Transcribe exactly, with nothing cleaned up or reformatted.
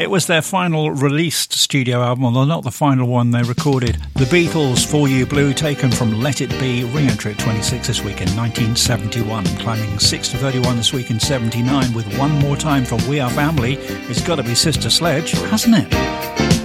It was their final released studio album, although not the final one they recorded. The Beatles, For You Blue, taken from Let It Be, re-entry at twenty-six this week in nineteen seventy-one, climbing six to thirty-one this week in seventy-nine, with one more time for We Are Family. It's got to be Sister Sledge, hasn't it?